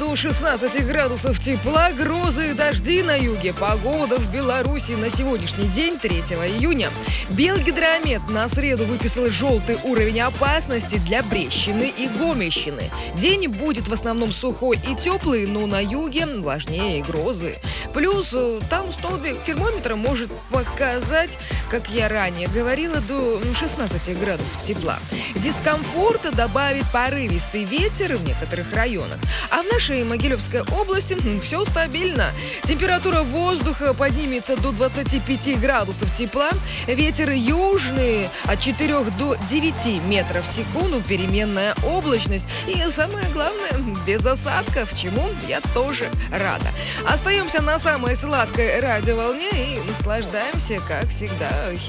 до 16 градусов тепла, грозы и дожди на юге. Погода в Беларуси на сегодняшний день, 3 июня. Белгидромет на среду выписал желтый уровень опасности для Брещины и Гомельщины. День будет в основном сухой и теплый, но на юге влажнее и грозы. Плюс там столбик термометра может показать, как я ранее говорила, до 16 градусов тепла. Дискомфорта добавит порывистый ветер в некоторых районах. А в нашей Могилевской области все стабильно. Температура воздуха поднимется до 25 градусов тепла. Ветер южный от 4 до 9 метров в секунду. Переменная облачность. И самое главное, без осадков, чему я тоже рада. Остаемся на самой сладкой радиоволне и наслаждаемся, как всегда,